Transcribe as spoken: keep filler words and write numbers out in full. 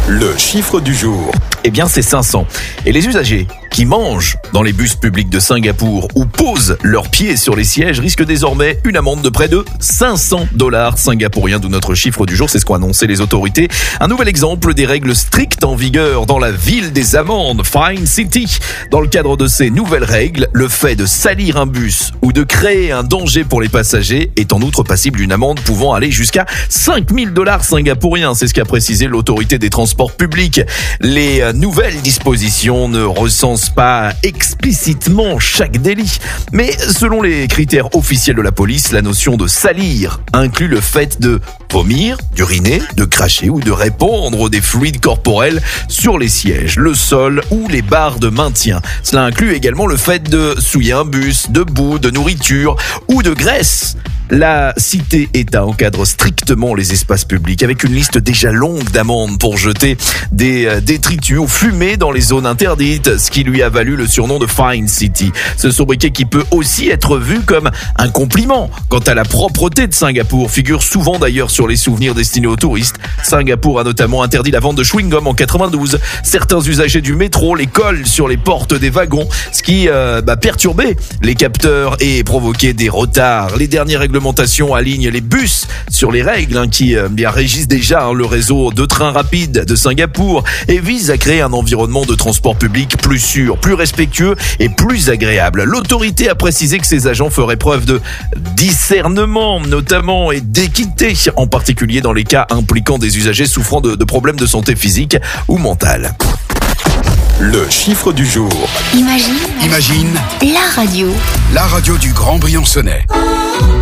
Le chiffre du jour. Eh bien, c'est cinq cents. Et les usagers qui mangent dans les bus publics de Singapour ou posent leurs pieds sur les sièges risquent désormais une amende de près de cinq cents dollars singapouriens, d'où notre chiffre du jour. C'est ce qu'ont annoncé les autorités. Un nouvel exemple des règles strictes en vigueur dans la ville des amendes, Fine City. Dans le cadre de ces nouvelles règles, le fait de salir un bus ou de créer un danger pour les passagers est en outre passible d'une amende pouvant aller jusqu'à cinq mille dollars singapouriens. C'est ce qu'a précisé l'autorité des transports publics. Les nouvelles dispositions ne recensent pas explicitement chaque délit, mais selon les critères officiels de la police, la notion de salir inclut le fait de vomir, d'uriner, de cracher ou de répandre des fluides corporels sur les sièges, le sol ou les barres de maintien. Cela inclut également le fait de souiller un bus, de boue, de nourriture ou de graisse. La cité-État encadre strictement les espaces publics avec une liste déjà longue d'amendes pour jeter des détritus ou fumer dans les zones interdites, ce qui lui a valu le surnom de Fine City. Ce sobriquet qui peut aussi être vu comme un compliment quant à la propreté de Singapour, figure souvent d'ailleurs sur les souvenirs destinés aux touristes. Singapour a notamment interdit la vente de chewing-gum en quatre-vingt-douze. Certains usagers du métro les collent sur les portes des wagons, ce qui euh, bah, perturbait les capteurs et provoquait des retards. Les dernières règlementations alignent les bus sur les règles hein, qui euh, bien régissent déjà hein, le réseau de trains rapides de Singapour et visent à créer un environnement de transport public plus sûr, plus respectueux et plus agréable. L'autorité a précisé que ses agents feraient preuve de discernement notamment et d'équité, en particulier dans les cas impliquant des usagers souffrant de, de problèmes de santé physique ou mentale. Le chiffre du jour. Imagine, Imagine la radio. la radio du Grand Briançonnais.